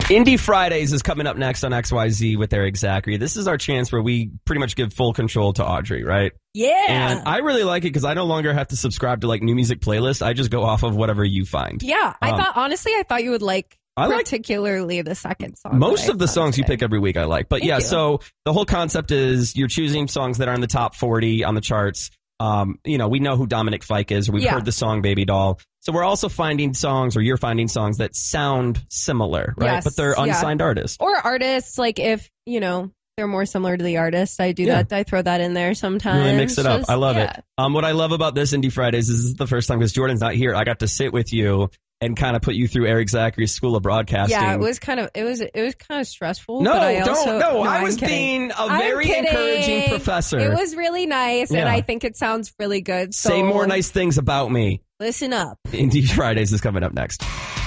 Indie Fridays is coming up next on XYZ with Eric Zachary. This is our chance where we pretty much give full control to Audrey, right? Yeah. And I really like it because I no longer have to subscribe to like new music playlists. I just go off of whatever you find. Yeah. I thought you would like particularly the second song. Most of the songs you pick every week I like. But so the whole concept is you're choosing songs that are in the top 40 on the charts. We know who Dominic Fike is. We've heard the song Baby Doll. So we're also finding songs, or you're finding songs that sound similar, right? Yes, but they're unsigned artists. Or artists, like if, they're more similar to the artist. I do that. I throw that in there sometimes. Really mix it up. I love it. What I love about this Indie Fridays is this is the first time, because Jordan's not here, I got to sit with you and kind of put you through Eric Zachary's School of Broadcasting. Yeah, it was kind of stressful. No, but I was being a very encouraging professor. It was really nice, and I think it sounds really good. So say more nice things about me. Listen up. Indie Fridays is coming up next.